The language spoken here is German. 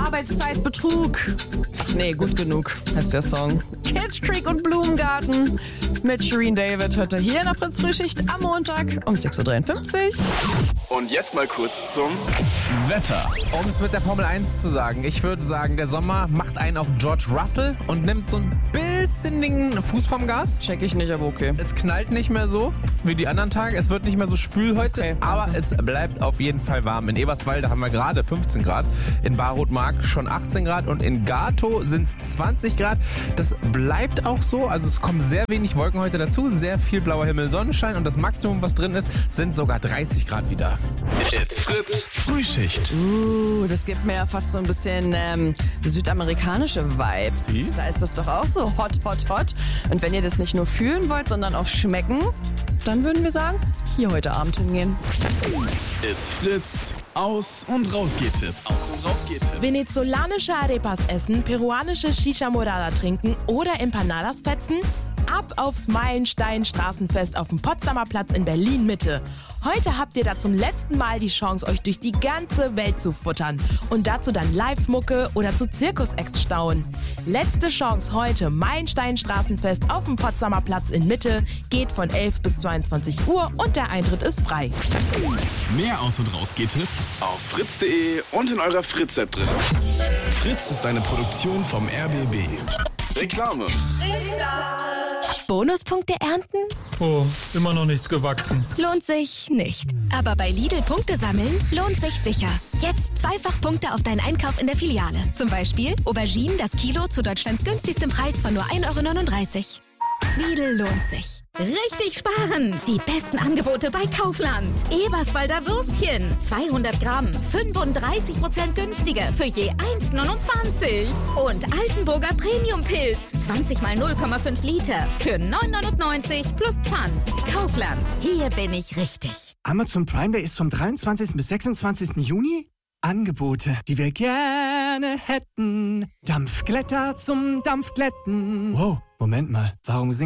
Arbeitszeitbetrug. Ach nee, gut genug heißt der Song. Kitschkrieg und Blumengarten mit Shireen David heute hier in der Fritz-Frühschicht am Montag um 6.53 Uhr. Und jetzt mal kurz zum Wetter. Um es mit der Formel 1 zu sagen, ich würde sagen, der Sommer macht einen auf George Russell und nimmt so ein bisschen den Fuß vom Gas. Check ich nicht, aber okay. Es knallt nicht mehr so wie die anderen Tage. Es wird nicht mehr so schwül heute, Okay. aber es bleibt auf jeden Fall warm. In Eberswalde haben wir gerade 15 Grad, in Barrotmark schon 18 Grad und in Gato sind es 20 Grad. Das bleibt auch so, also es kommen sehr wenig Wolken heute dazu, sehr viel blauer Himmel, Sonnenschein und das Maximum, was drin ist, sind sogar 30 Grad wieder. It's Fritz Frühschicht. Das gibt mir ja fast so ein bisschen südamerikanische Vibes. Sie? Da ist das doch auch so hot, hot, hot. Und wenn ihr das nicht nur fühlen wollt, sondern auch schmecken, dann würden wir sagen, hier heute Abend hingehen. It's Fritz. Aus- und Rausgeht-Tipps. Venezolanische Arepas essen, peruanische Shisha Morada trinken oder Empanadas fetzen? Ab aufs Meilenstein-Straßenfest auf dem Potsdamer Platz in Berlin-Mitte. Heute habt ihr da zum letzten Mal die Chance, euch durch die ganze Welt zu futtern und dazu dann Live-Mucke oder zu Zirkus-Acts staunen. Letzte Chance heute, Meilenstein-Straßenfest auf dem Potsdamer Platz in Mitte, geht von 11 bis 22 Uhr und der Eintritt ist frei. Mehr Aus- und Rausgeht-Tipps auf fritz.de und in eurer Fritz-App drin. Fritz ist eine Produktion vom RBB. Reklame. Bonuspunkte ernten? Oh, immer noch nichts gewachsen. Lohnt sich nicht. Aber bei Lidl Punkte sammeln lohnt sich sicher. Jetzt zweifach Punkte auf deinen Einkauf in der Filiale. Zum Beispiel Auberginen das Kilo zu Deutschlands günstigstem Preis von nur 1,39 €. Lidl lohnt sich. Richtig sparen! Die besten Angebote bei Kaufland. Eberswalder Würstchen, 200 Gramm, 35% günstiger für je 1,29 €. Und Altenburger Premium-Pilz, 20 mal 0,5 Liter für 9,99 € plus Pfand. Kaufland, hier bin ich richtig. Amazon Prime Day ist vom 23. bis 26. Juni. Angebote, die wir gerne hätten. Dampfglätter zum Dampfglätten. Wow, Moment mal, warum singen